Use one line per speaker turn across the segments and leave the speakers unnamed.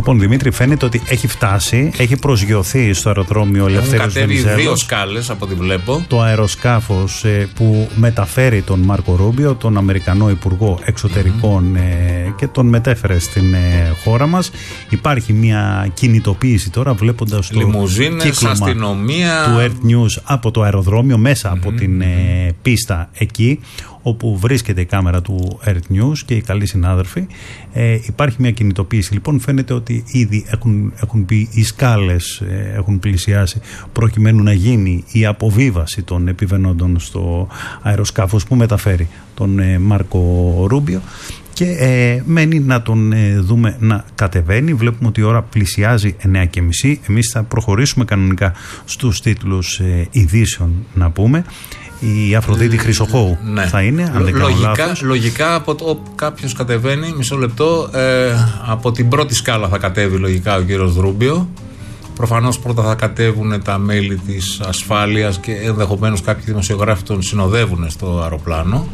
Λοιπόν, Δημήτρη, φαίνεται ότι έχει φτάσει, έχει προσγειωθεί στο αεροδρόμιο Ελευθέριος Βενιζέλος.
Έχουν κατέβει 2 σκάλες από ό,τι βλέπω.
Το αεροσκάφος που μεταφέρει τον Μάρκο Ρούμπιο, τον Αμερικανό Υπουργό Εξωτερικών, και τον μετέφερε στην χώρα μας. Υπάρχει μια κινητοποίηση τώρα, βλέποντας το κύκλωμα
αστυνομία
του Earth News από το αεροδρόμιο, μέσα από την πίστα εκεί, όπου βρίσκεται η κάμερα του Earth News και οι καλοί συνάδελφοι. Υπάρχει μια κινητοποίηση. Λοιπόν, φαίνεται ότι ήδη έχουν μπει οι σκάλες, έχουν πλησιάσει προκειμένου να γίνει η αποβίβαση των επιβαινόντων στο αεροσκάφος που μεταφέρει τον Μάρκο Ρούμπιο. Και μένει να τον δούμε να κατεβαίνει. Βλέπουμε ότι η ώρα πλησιάζει 9:30. Εμείς θα προχωρήσουμε κανονικά στους τίτλους ειδήσεων, να πούμε. Η Αφροδίτη Χρυσοχώου θα είναι, αν δεν κάνω λάθος.
Λογικά, κάποιος κατεβαίνει, μισό λεπτό, από την πρώτη σκάλα θα κατέβει λογικά ο κύριος Ρούμπιο. Προφανώς πρώτα θα κατέβουν τα μέλη της ασφάλειας και ενδεχομένως κάποιοι δημοσιογράφοι τον συνοδεύουν στο αεροπλάνο.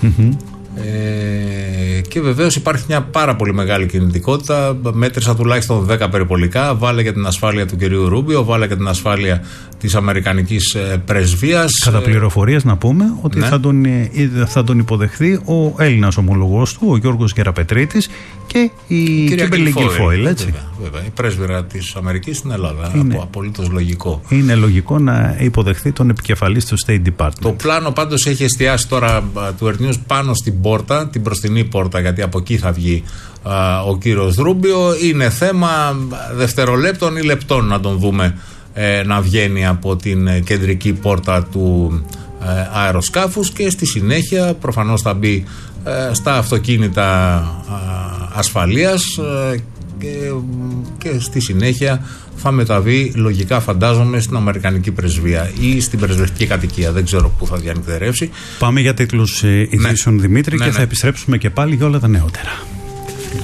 Και βεβαίως υπάρχει μια πάρα πολύ μεγάλη κινητικότητα. Μέτρησα τουλάχιστον 10 περιπολικά. Βάλε για την ασφάλεια του κυρίου Ρούμπιο, βάλε για την ασφάλεια της Αμερικανικής πρεσβείας.
Κατά πληροφορίες να πούμε ότι θα τον υποδεχθεί ο Έλληνας ομολογός του, ο Γιώργος Γεραπετρίτης, και η Κίμπερλι Γκιλφόιλ, έτσι.
Βέβαια, η πρέσβυρα της Αμερικής στην Ελλάδα. Απολύτως λογικό.
Είναι λογικό να υποδεχθεί τον επικεφαλής του State Department.
Το πλάνο πάντως έχει εστιάσει τώρα του Earth News πάνω στην πόρτα, την μπροστινή πόρτα, γιατί από εκεί θα βγει ο κύριος Ρούμπιο. Είναι θέμα δευτερολέπτων ή λεπτών να τον δούμε να βγαίνει από την κεντρική πόρτα του αεροσκάφους, και στη συνέχεια προφανώς θα μπει στα αυτοκίνητα ασφαλείας και στη συνέχεια θα μεταβεί, λογικά φαντάζομαι, στην Αμερικανική πρεσβεία ή στην πρεσβευτική κατοικία. Δεν ξέρω πού θα διανυκτερεύσει.
Πάμε για τίτλους ειδήσεων, Δημήτρη, και θα επιστρέψουμε και πάλι για όλα τα νεότερα.